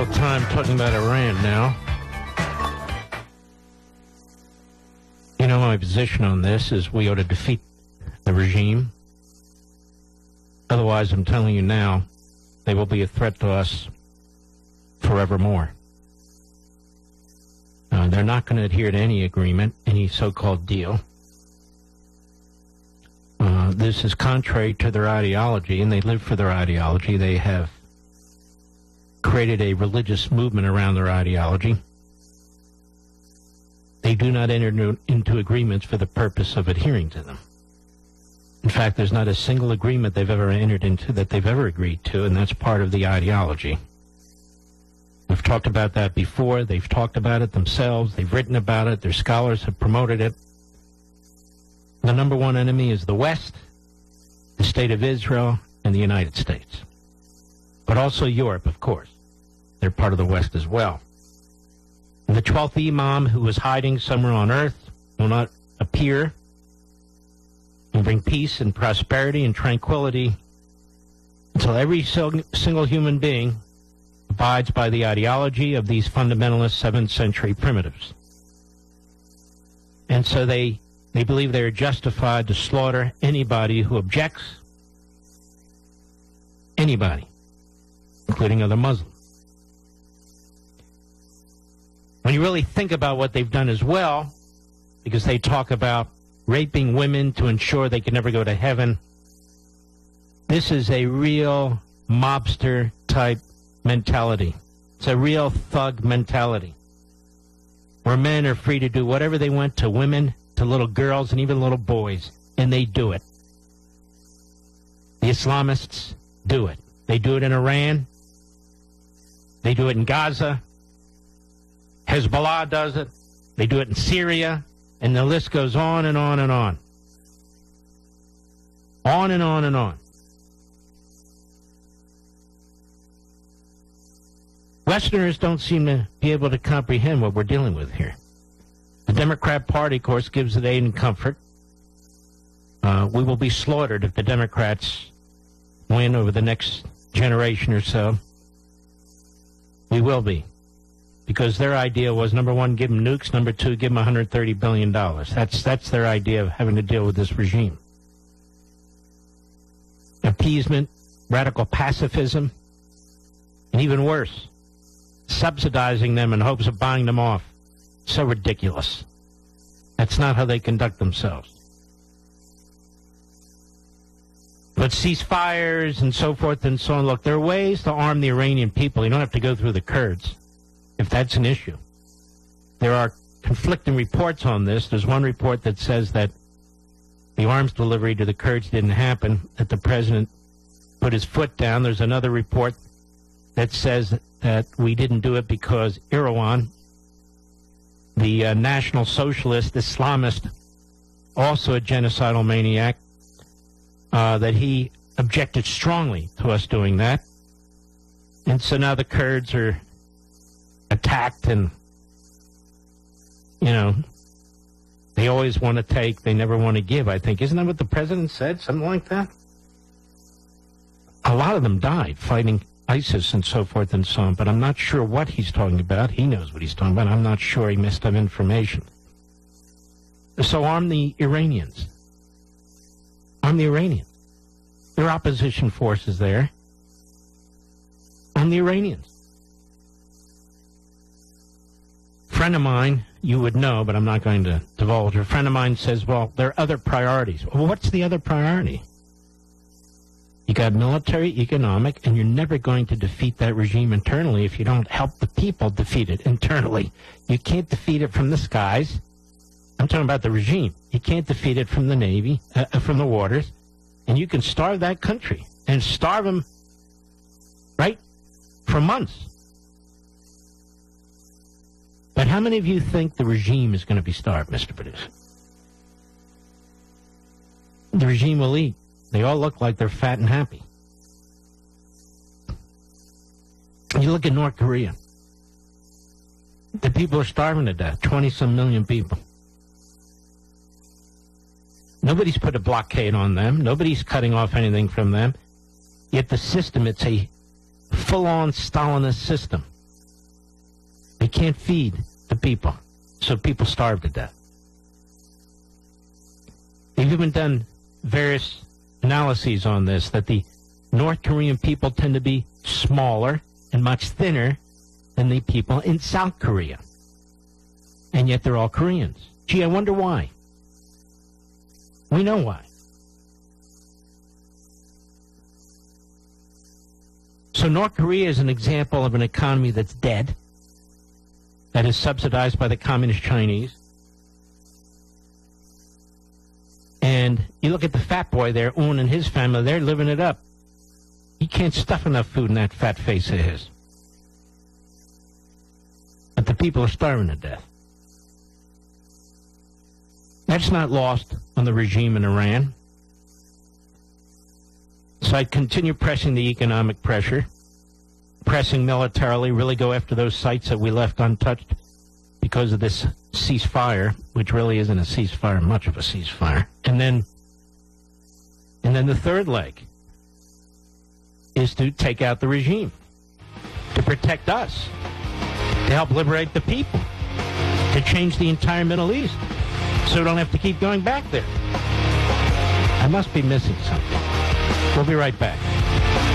time talking about Iran now. You know, my position on this is we ought to defeat the regime. Otherwise, I'm telling you now, they will be a threat to us forevermore. They're not going to adhere to any agreement, any so-called deal. This is contrary to their ideology, and they live for their ideology. They have created a religious movement around their ideology. They do not enter into agreements for the purpose of adhering to them. In fact, there's not a single agreement they've ever entered into that they've ever agreed to, and that's part of the ideology. We've talked about that before. They've talked about it themselves. They've written about it. Their scholars have promoted it. The number one enemy is the West, the State of Israel, and the United States. But also Europe, of course. They're part of the West as well. And the 12th Imam, who was hiding somewhere on earth, will not appear and bring peace and prosperity and tranquility until every single human being abides by the ideology of these fundamentalist 7th century primitives. And so they believe they are justified to slaughter anybody who objects, anybody, including other Muslims. When you really think about what they've done as well, because they talk about raping women to ensure they can never go to heaven, this is a real mobster-type mentality. It's a real thug mentality, where men are free to do whatever they want to women, to little girls, and even little boys, and they do it. The Islamists do it. They do it in Iran. They do it in Gaza. Hezbollah does it. They do it in Syria. And the list goes on and on and on. On and on and on. Westerners don't seem to be able to comprehend what we're dealing with here. The Democrat Party, of course, gives it aid and comfort. We will be slaughtered if the Democrats win over the next generation or so. We will be. Because their idea was, number one, give them nukes, number two, give them $130 billion. That's their idea of having to deal with this regime. Appeasement, radical pacifism, and even worse, subsidizing them in hopes of buying them off. So ridiculous. That's not how they conduct themselves. But ceasefires and so forth and so on, look, there are ways to arm the Iranian people. You don't have to go through the Kurds, if that's an issue. There are conflicting reports on this. There's one report that says that the arms delivery to the Kurds didn't happen, that the president put his foot down. There's another report that says that we didn't do it because Erdogan, the National Socialist Islamist, also a genocidal maniac, that he objected strongly to us doing that. And so now the Kurds are attacked, and, you know, they always want to take, they never want to give, I think. Isn't that what the president said? Something like that? A lot of them died fighting ISIS and so forth and so on, but I'm not sure what he's talking about. He knows what he's talking about. I'm not sure. He missed some information. So arm the Iranians. Arm the Iranians. There are opposition forces there. Arm the Iranians. A friend of mine, you would know, but I'm not going to divulge. A friend of mine says, well, there are other priorities. Well, what's the other priority? You got military, economic, and you're never going to defeat that regime internally if you don't help the people defeat it internally. You can't defeat it from the skies. I'm talking about the regime. You can't defeat it from the Navy, from the waters. And you can starve that country and starve them, right, for months. But how many of you think the regime is going to be starved, Mr. Producer? The regime will eat. They all look like they're fat and happy. You look at North Korea. The people are starving to death, 20-some million people. Nobody's put a blockade on them. Nobody's cutting off anything from them. Yet the system, it's a full-on Stalinist system. They can't feed the people, so people starve to death. They've even done various analyses on this, that the North Korean people tend to be smaller and much thinner than the people in South Korea. And yet they're all Koreans. Gee, I wonder why. We know why. So North Korea is an example of an economy that's dead, that is subsidized by the communist Chinese. And you look at the fat boy there, Un and his family, they're living it up. He can't stuff enough food in that fat face of his. But the people are starving to death. That's not lost on the regime in Iran. So I continue pressing the economic pressure, pressing militarily, really go after those sites that we left untouched because of this ceasefire, which really isn't a ceasefire, much of a ceasefire. And then the third leg is to take out the regime, to protect us, to help liberate the people, to change the entire Middle East, so we don't have to keep going back there. I must be missing something. We'll be right back.